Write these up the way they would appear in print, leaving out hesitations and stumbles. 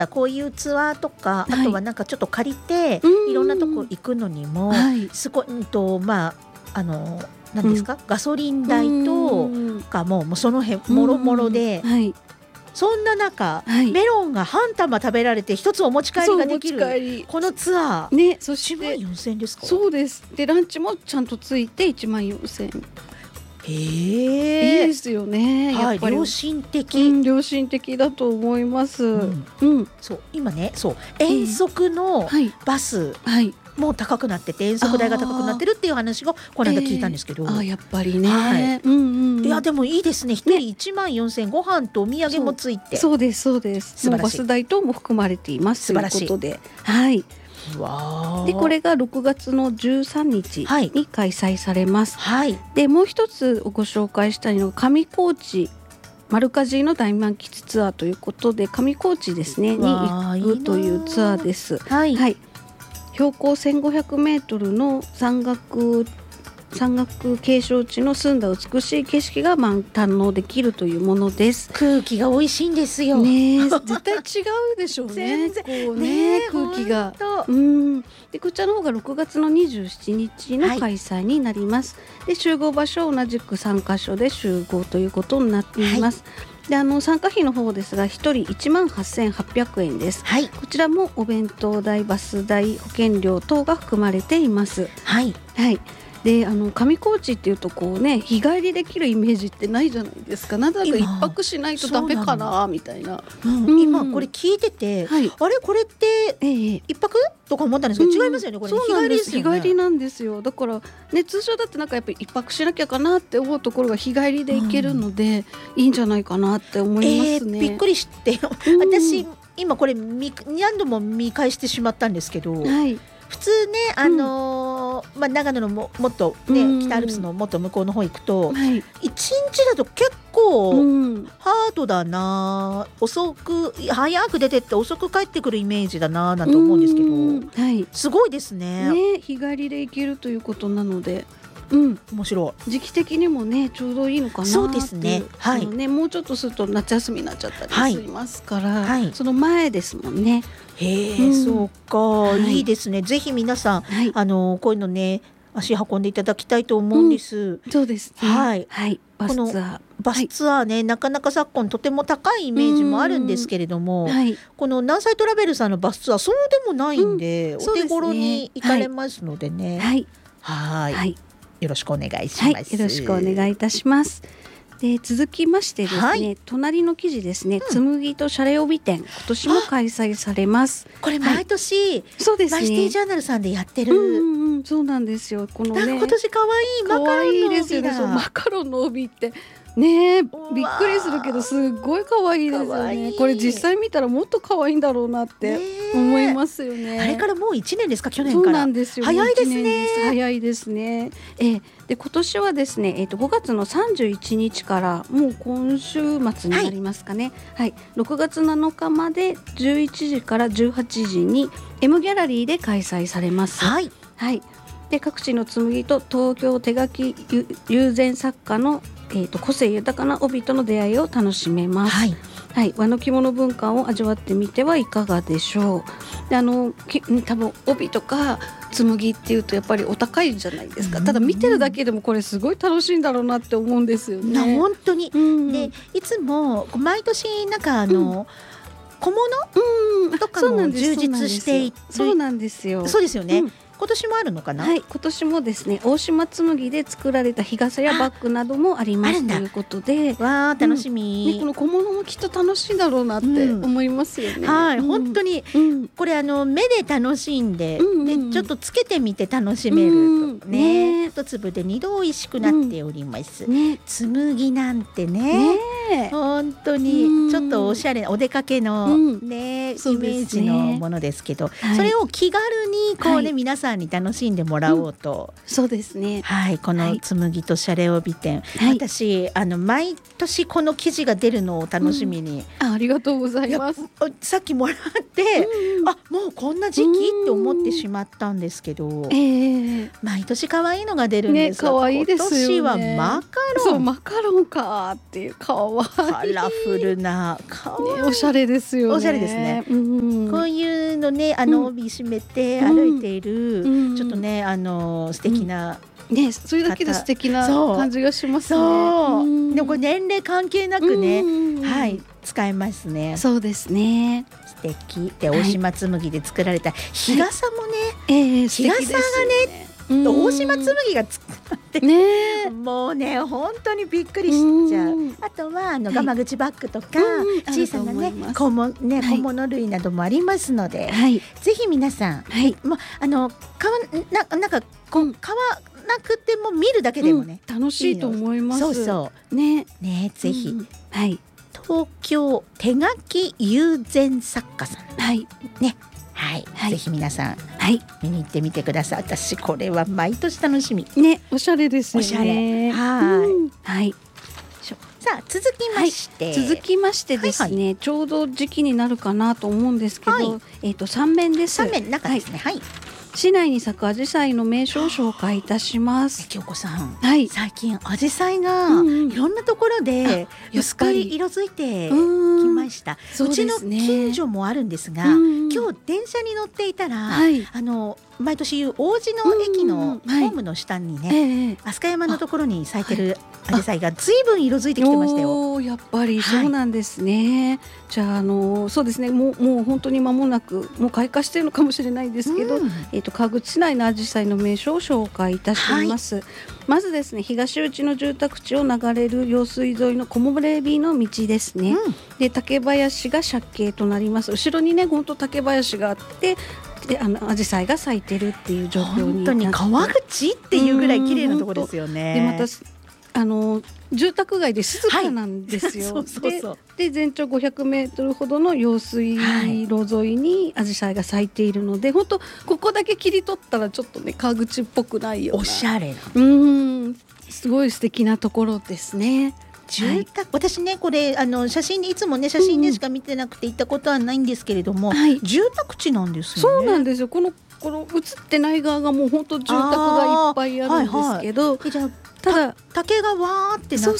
こういうツアーとか、 はい、 あとはなんかちょっと借りていろんなとこ行くのにも、 はい、 すごい、何ですか、ガソリン代とかもうその辺もろもろで、 はい、 そんな中、 はい、 メロンが半玉食べられて一つお持ち帰りができるこのツアー、 ね、そして 1万4000円ですか？ そうです。でランチもちゃんとついて1万4000円。 へいいですよね。 はい、 やっぱり良心的、 良心的だと思います。 そう今ね、そう遠足のバス、もう高くなってて遠足代が高くなってるっていう話をこの間聞いたんですけど、 やっぱりね、いやでもいいですね。1人1万4000円、ご飯とお土産もついて、 そうですそうです。 素晴らしい。 バス代等も含まれています。 素晴らしいということで、はい。 わでこれが6月の13日に開催されます。 はい、 でもう一つご紹介したいのが上高地丸かじりの大満喫ツアーということで、上高地ですねに行くというツアーです。はい、標高1500メートルの山岳景勝地の澄んだ美しい景色が堪能できるというものです。 空気が美味しいんですよ。 ね、絶対違うでしょうね。こうね、空気が。でこちらの方が6月の27日の開催になります。で集合場所は同じく3カ所で集合ということになっています。で参加費の方ですが1人18,800円です。こちらもお弁当代、バス代、保険料等が含まれています。で上高地っていうとこうね、日帰りできるイメージってないじゃないですか。なんだか一泊しないとダメかなみたいな。 今これ聞いてて、あれこれって一泊とか思ったんですけど、違いますよね。これ日帰りですよね。 日帰りなんですよ。だからね、通常だってなんかやっぱり一泊しなきゃかなって思うところが日帰りで行けるので、いいんじゃないかなって思いますね。 びっくりして私今これ何度も見返してしまったんですけど、普通ね、長野のもっとね、北アルプスのもっと向こうの方行くと、1日だと結構ハードだな、早く出てって遅く帰ってくるイメージだななんて思うんですけど、すごいですね。 日帰りで行けるということなので、 面白い。 時期的にもねちょうどいいのかな。 そうですね。 もうちょっとすると夏休みになっちゃったりしますから、その前ですもんね。 そうか、いいですね。ぜひ皆さん、こういうのね足運んでいただきたいと思うんです。 そうですね。バスツアーね、なかなか昨今とても高いイメージもあるんですけれども、この南西トラベルさんのバスツアーそうでもないんで、お手頃に行かれますのでね。よろしくお願いします。 よろしくお願いいたします。で続きましてですね、隣の記事ですね、紬とシャレ帯展、今年も開催されます。 これ毎年、 そうですね、 マイシティジャーナルさんでやってる、 そうなんですよ。このね、 今年かわいいマカロンの帯ですよね。 マカロンの帯ってね、びっくりするけどすっごい可愛いですよね。これ実際見たらもっと可愛いんだろうなって思いますよね。 あれからもう1年ですか？去年から。 そうなんですよ。 早いですね。 早いですね。で今年はですね、5月の31日からもう今週末になりますかね。6月7日まで11時から18時に M ギャラリーで開催されます。で各地の紬と東京手書き友禅作家の個性豊かな帯との出会いを楽しめます。和の着物文化を味わってみてはいかがでしょう。で多分帯とか紬っていうとやっぱりお高いじゃないですか。ただ見てるだけでもこれすごい楽しいんだろうなって思うんですよね。 本当に、でいつも毎年なんか小物とかも充実している。 そうなんですよ。 そうですよね。今年もあるのかな。 今年もですね、大島紬で作られた日傘やバッグなどもありますということで、 わー楽しみ、 この小物もきっと楽しいだろうなって思いますよね。 本当に、これ目で楽しんで、ちょっとつけてみて楽しめるとね、一粒で二度美味しくなっております。紬なんてね、本当にちょっとおしゃれなお出かけのねイメージのものですけど、それを気軽にこうね皆さんさんに楽しんでもらおうと、 そうですね、 はい、この紬とシャレ帯展、私毎年この記事が出るのを楽しみに、 ありがとうございます。 さっきもらって、もうこんな時期って思ってしまったんですけど、毎年可愛いのが出るんですよ。 可愛いですよね。 今年はマカロン。 そう、マカロンかっていう、可愛いカラフルなおしゃれですよね。 おしゃれですね。こういうのね、帯締めて歩いている、ちょっとね素敵な、 ね、それだけで素敵な感じがしますね。 でもこれ年齢関係なくね、はい、使えますね。 そうですね。 素敵で、大島紬で作られた日傘もね、日傘がね、大島紬が作ってね、もうね本当にびっくりしちゃう。あとはガマ口バッグとか、小さなね小物類などもありますので、ぜひ皆さん、もうなんか買わなくても見るだけでもね、 楽しいと思います。 そうそうねぜひ、東京手書き友禅作家さんね、ぜひ皆さん、見に行ってみてください。私これは毎年楽しみね。おしゃれですよね。おしゃれ。 さあ続きましてですね、ちょうど時期になるかなと思うんですけど、3面です。 3面中ですね。 市内に咲くアジサイの名所を紹介いたします。 京子さん、最近アジサイがいろんなところで薄く色づいてきました。うちの近所もあるんですが、今日電車に乗っていたら、毎年言う王子の駅のホームの下にね、飛鳥山のところに咲いてるアジサイがずいぶん色づいてきてましたよ。 やっぱりそうなんですね。じゃあそうですね、もう本当に間もなくもう開花しているのかもしれないんですけど、川口市内のアジサイの名所を紹介いたします。まずですね、東内の住宅地を流れる用水沿いの木漏れ日の道ですね。で、竹林が借景となります。後ろにね、本当竹林があって、でアジサイが咲いてるっていう状況になって、 本当に川口っていうぐらい綺麗なところですよね。 でまた住宅街で静かなんですよ。で全長500メートルほどの用水路沿いにアジサイが咲いているので、本当ここだけ切り取ったらちょっとね、川口っぽくないような、 おしゃれな、 すごい素敵なところですね。 住宅、私ねこれ写真でいつもね写真でしか見てなくて行ったことはないんですけれども、住宅地なんですよね。 そうなんですよ。この映ってない側がもう本当住宅がいっぱいあるんですけど、ただ竹がわーってなって、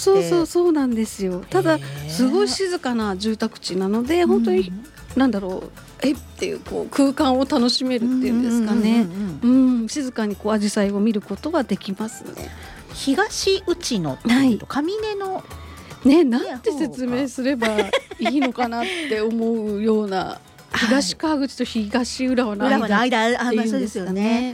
そうなんですよ。ただすごい静かな住宅地なので、本当になんだろう、っていう空間を楽しめるっていうんですかね。静かにアジサイを見ることができますね。 東内野と上根のね、なんて説明すればいいのかなって思うような、東川口と東浦和の間っていうんですかね。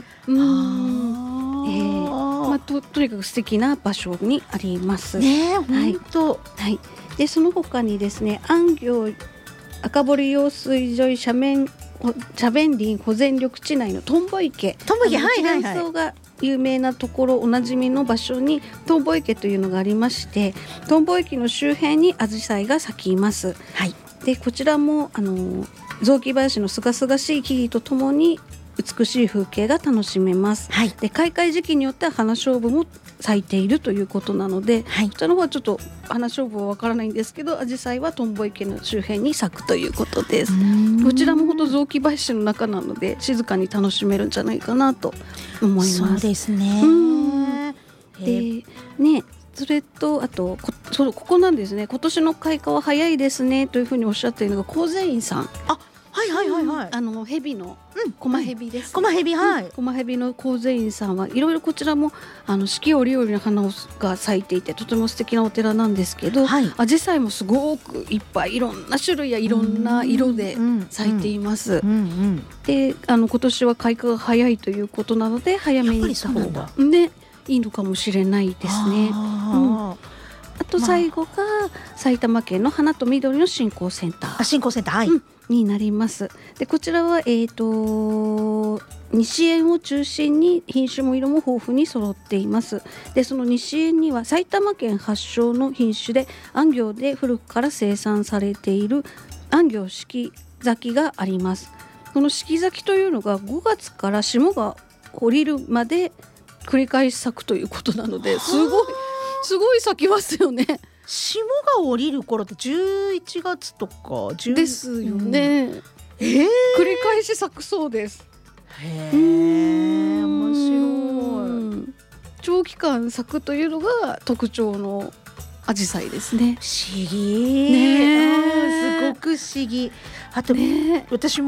とにかく素敵な場所にありますね。本当。 でその他にですね、安行赤堀用水沿い斜面林保全緑地内のトンボ池、乾燥が有名なところ、おなじみの場所にトンボ池というのがありまして、トンボ池の周辺にアジサイが咲きます。でこちらも雑木林のすがすがしい木々とともに美しい風景が楽しめます。で開花時期によっては花菖蒲も咲いているということなので、こちらの方はちょっと花菖蒲はわからないんですけど、アジサイはトンボ池の周辺に咲くということです。こちらも本当雑木林の中なので静かに楽しめるんじゃないかなと思います。 そうですね。 でね、それとあとここなんですね。今年の開花は早いですねというふうにおっしゃっているのが高善院さん。蛇の駒蛇です。駒蛇の高善院さんはいろいろこちらも四季折々の花が咲いていて、とても素敵なお寺なんですけど、アジサイもすごくいっぱいいろんな種類やいろんな色で咲いています。で今年は開花が早いということなので、早めに行った方がねいいのかもしれないですね。あと最後が埼玉県の花と緑の振興センター。になります。でこちらは西園を中心に品種も色も豊富に揃っています。でその西園には埼玉県発祥の品種で安行で古くから生産されている安行四季咲きがあります。この四季咲きというのが5月から霜が降りるまで繰り返し咲くということなので、すごい咲きますよね。 霜が降りる頃って11月とかですよね、繰り返し咲くそうです。 へー、面白い。 長期間咲くというのが特徴のアジサイですね。 不思議、すごく不思議。あと、私